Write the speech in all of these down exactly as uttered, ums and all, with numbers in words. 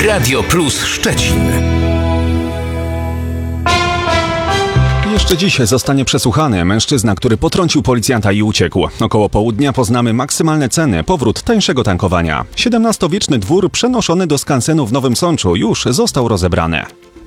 Radio Plus Szczecin. Jeszcze dziś zostanie przesłuchany mężczyzna, który potrącił policjanta i uciekł. Około południa poznamy maksymalne ceny, powrót tańszego tankowania. siedemnastowieczny dwór przenoszony do skansenu w Nowym Sączu już został rozebrany.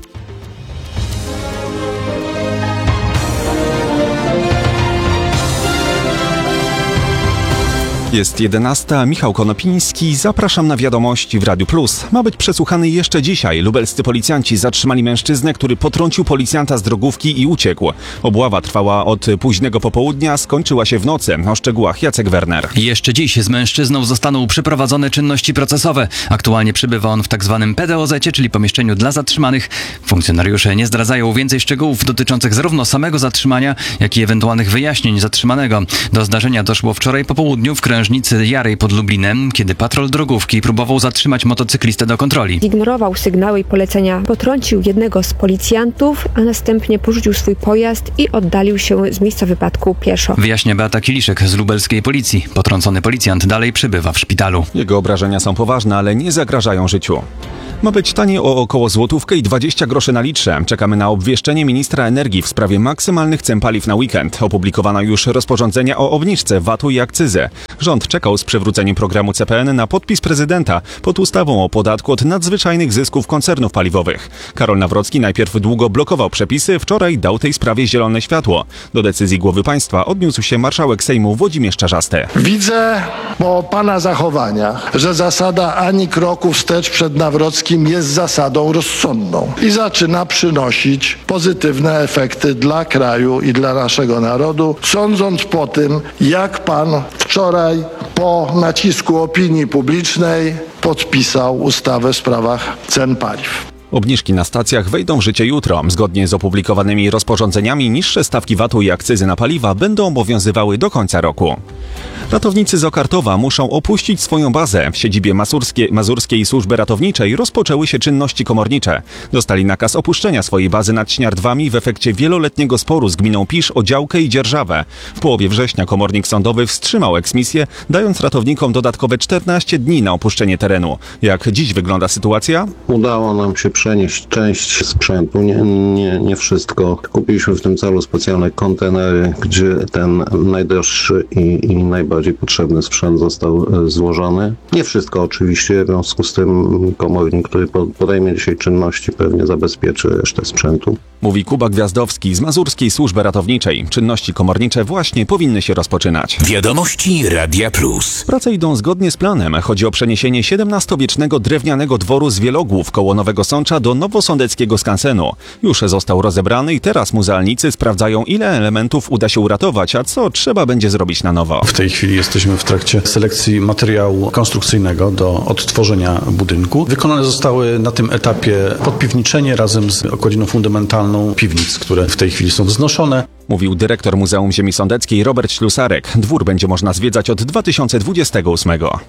Jest jedenasta, Michał Konopiński, zapraszam na wiadomości w Radiu Plus. Ma być przesłuchany jeszcze dzisiaj. Lubelscy policjanci zatrzymali mężczyznę, który potrącił policjanta z drogówki i uciekł. Obława trwała od późnego popołudnia, skończyła się w nocy. O szczegółach Jacek Werner. Jeszcze dziś z mężczyzną zostaną przeprowadzone czynności procesowe. Aktualnie przebywa on w tzw. P D O Z-cie, czyli pomieszczeniu dla zatrzymanych. Funkcjonariusze nie zdradzają więcej szczegółów dotyczących zarówno samego zatrzymania, jak i ewentualnych wyjaśnień zatrzymanego. Do zdarzenia doszło wczoraj po południu w krężnicy Jarej pod Lublinem, kiedy patrol drogówki próbował zatrzymać motocyklistę do kontroli. Zignorował sygnały i polecenia, potrącił jednego z policjantów, a następnie porzucił swój pojazd i oddalił się z miejsca wypadku pieszo. Wyjaśnia Beata Kiliszek z lubelskiej policji. Potrącony policjant dalej przebywa w szpitalu. Jego obrażenia są poważne, ale nie zagrażają życiu. Ma być taniej o około złotówkę i dwadzieścia groszy na litrze. Czekamy na obwieszczenie ministra energii w sprawie maksymalnych cen paliw na weekend. Opublikowano już rozporządzenia o obniżce V A T-u i akcyzy. Rząd czekał z przywróceniem programu C P N na podpis prezydenta pod ustawą o podatku od nadzwyczajnych zysków koncernów paliwowych. Karol Nawrocki najpierw długo blokował przepisy, wczoraj dał tej sprawie zielone światło. Do decyzji głowy państwa odniósł się marszałek Sejmu Włodzimierz Czarzasty. Widzę po pana zachowaniach, że zasada ani kroku wstecz przed Nawrockim jest zasadą rozsądną i zaczyna przynosić pozytywne efekty dla kraju i dla naszego narodu. Sądząc po tym, jak pan wczoraj po nacisku opinii publicznej podpisał ustawę w sprawach cen paliw. Obniżki na stacjach wejdą w życie jutro. Zgodnie z opublikowanymi rozporządzeniami niższe stawki V A T-u i akcyzy na paliwa będą obowiązywały do końca roku. Ratownicy z Okartowa muszą opuścić swoją bazę. W siedzibie Mazurskie, Mazurskiej Służby Ratowniczej rozpoczęły się czynności komornicze. Dostali nakaz opuszczenia swojej bazy nad Śniardwami w efekcie wieloletniego sporu z gminą Pisz o działkę i dzierżawę. W połowie września komornik sądowy wstrzymał eksmisję, dając ratownikom dodatkowe czternaście dni na opuszczenie terenu. Jak dziś wygląda sytuacja? Udało nam się przenieść część sprzętu, nie, nie, nie wszystko. Kupiliśmy w tym celu specjalne kontenery, gdzie ten najdroższy i, i najbardziej potrzebny sprzęt został złożony. Nie wszystko oczywiście, w związku z tym komornik, który podejmie dzisiaj czynności, pewnie zabezpieczy resztę sprzętu. Mówi Kuba Gwiazdowski z Mazurskiej Służby Ratowniczej. Czynności komornicze właśnie powinny się rozpoczynać. Wiadomości Radia Plus. Prace idą zgodnie z planem. Chodzi o przeniesienie siedemnastowiecznego drewnianego dworu z Wielogłów koło Nowego Sącza do nowosądeckiego skansenu. Już został rozebrany i teraz muzealnicy sprawdzają, ile elementów uda się uratować, a co trzeba będzie zrobić na nowo. W tej chwili jesteśmy w trakcie selekcji materiału konstrukcyjnego do odtworzenia budynku. Wykonane zostały na tym etapie podpiwniczenie razem z okładziną fundamentalną piwnic, które w tej chwili są wznoszone. Mówił dyrektor Muzeum Ziemi Sądeckiej Robert Ślusarek. Dwór będzie można zwiedzać od dwa tysiące dwudziestego ósmego.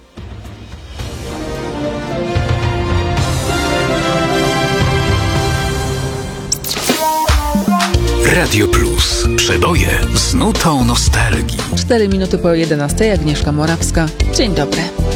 Radio Plus. Przeboje z nutą nostalgii. cztery minuty po jedenastej. Agnieszka Morawska. Dzień dobry.